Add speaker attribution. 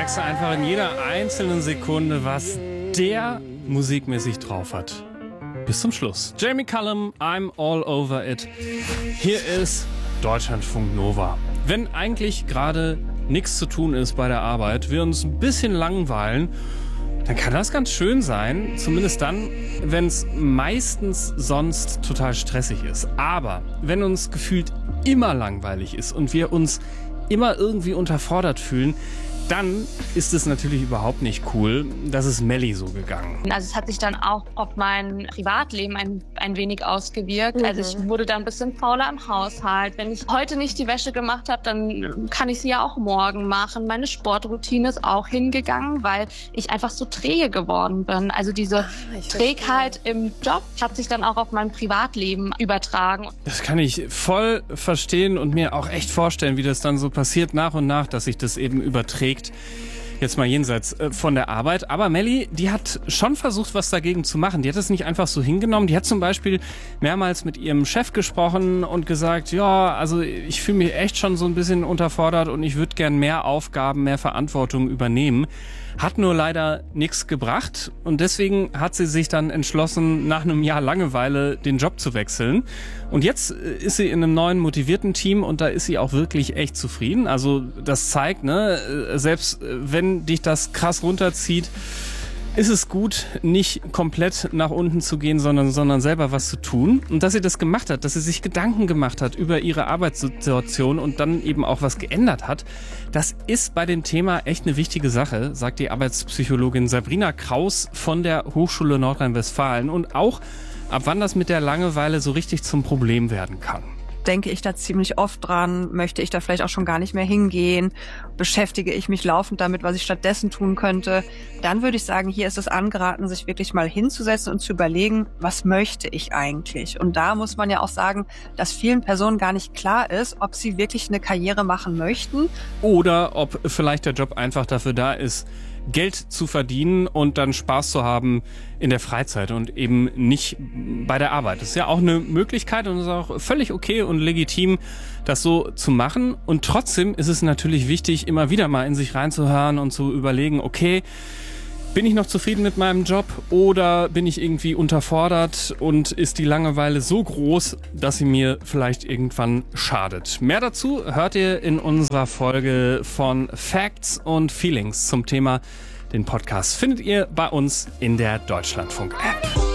Speaker 1: merkst du einfach in jeder einzelnen Sekunde, was der musikmäßig drauf hat. Bis zum Schluss. Jamie Cullum, I'm all over it. Hier ist Deutschlandfunk Nova. Wenn eigentlich gerade nichts zu tun ist bei der Arbeit, wir uns ein bisschen langweilen, dann kann das ganz schön sein, zumindest dann, wenn es meistens sonst total stressig ist. Aber wenn uns gefühlt immer langweilig ist und wir uns immer irgendwie unterfordert fühlen, dann ist es natürlich überhaupt nicht cool. Das ist Melli so gegangen.
Speaker 2: Also es hat sich dann auch auf mein Privatleben ein wenig ausgewirkt. Also ich wurde dann ein bisschen fauler im Haushalt. Wenn ich heute nicht die Wäsche gemacht habe, dann kann ich sie ja auch morgen machen. Meine Sportroutine ist auch hingegangen, weil ich einfach so träge geworden bin. Also diese Trägheit im Job hat sich dann auch auf mein Privatleben übertragen.
Speaker 1: Das kann ich voll verstehen und mir auch echt vorstellen, wie das dann so passiert nach und nach, dass sich das eben überträgt. Jetzt mal jenseits von der Arbeit. Aber Melli, die hat schon versucht, was dagegen zu machen. Die hat es nicht einfach so hingenommen. Die hat zum Beispiel mehrmals mit ihrem Chef gesprochen und gesagt, ja, also ich fühle mich echt schon so ein bisschen unterfordert und ich würde gern mehr Aufgaben, mehr Verantwortung übernehmen. Hat nur leider nichts gebracht und deswegen hat sie sich dann entschlossen, nach einem Jahr Langeweile den Job zu wechseln. Und jetzt ist sie in einem neuen, motivierten Team und da ist sie auch wirklich echt zufrieden. Also das zeigt, ne, selbst wenn dich das krass runterzieht, ist es gut, nicht komplett nach unten zu gehen, sondern selber was zu tun. Und dass sie das gemacht hat, dass sie sich Gedanken gemacht hat über ihre Arbeitssituation und dann eben auch was geändert hat, das ist bei dem Thema echt eine wichtige Sache, sagt die Arbeitspsychologin Sabrina Kraus von der Hochschule Nordrhein-Westfalen. Und auch, ab wann das mit der Langeweile so richtig zum Problem werden kann.
Speaker 3: Denke ich da ziemlich oft dran? Möchte ich da vielleicht auch schon gar nicht mehr hingehen? Beschäftige ich mich laufend damit, was ich stattdessen tun könnte? Dann würde ich sagen, hier ist es angeraten, sich wirklich mal hinzusetzen und zu überlegen, was möchte ich eigentlich? Und da muss man ja auch sagen, dass vielen Personen gar nicht klar ist, ob sie wirklich eine Karriere machen möchten.
Speaker 1: Oder ob vielleicht der Job einfach dafür da ist, Geld zu verdienen und dann Spaß zu haben in der Freizeit und eben nicht bei der Arbeit. Das ist ja auch eine Möglichkeit und ist auch völlig okay und legitim, das so zu machen. Und trotzdem ist es natürlich wichtig, immer wieder mal in sich reinzuhören und zu überlegen, okay, bin ich noch zufrieden mit meinem Job oder bin ich irgendwie unterfordert und ist die Langeweile so groß, dass sie mir vielleicht irgendwann schadet? Mehr dazu hört ihr in unserer Folge von Facts und Feelings zum Thema. Den Podcast findet ihr bei uns in der Deutschlandfunk-App.